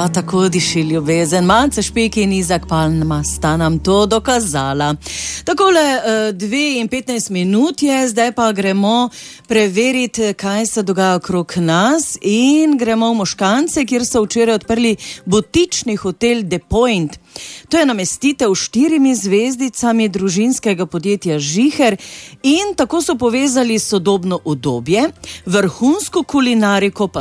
Ja, tako diši ljubezen. Malce špeki in Izak Palma sta nam to dokazala. Takole 2:15 je, zdaj pa gremo preveriti, kaj se dogaja okrog nas in gremo v Moškance, kjer so včeraj odprli butični hotel The Point. To je namestitev 4 zvezdicami družinskega podjetja Žiher in tako so povezali sodobno udobje, vrhunsko kulinariko pa